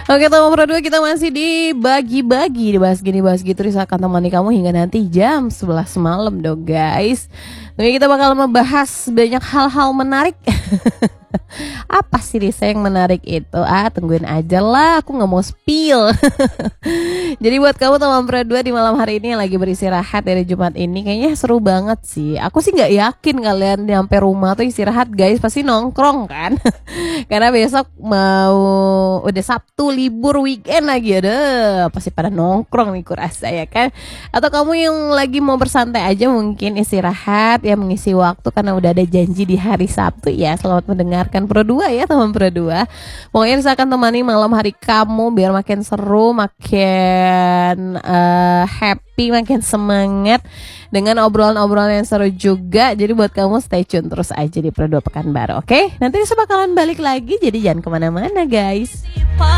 Oke, teman Pro 2, kita masih dibagi-bagi, dibahas gini, bahas gitu, terus akan temani kamu hingga nanti jam 11 malam dong guys. Oke, kita bakal membahas banyak hal-hal menarik. Apa sih Risa yang menarik itu? Tungguin aja lah, aku gak mau spill. Jadi buat kamu teman Pro 2 di malam hari ini yang lagi beristirahat dari Jumat ini, kayaknya seru banget sih. Aku sih gak yakin kalian nyampe rumah tuh istirahat guys, pasti nongkrong kan. Karena besok mau udah Sabtu, libur, weekend lagi, ada pasti pada nongkrong nih kurasa ya kan. Atau kamu yang lagi mau bersantai aja mungkin istirahat ya, mengisi waktu karena udah ada janji di hari Sabtu ya. Selamat mendengarkan Pro 2 ya teman Pro 2. Pokoknya saya akan temani malam hari kamu biar makin seru, makin happy, makin semangat dengan obrolan-obrolan yang seru juga. Jadi buat kamu stay tune terus aja di Pro 2 Pekanbaru, oke? Nanti saya bakalan balik lagi, jadi jangan kemana-mana guys.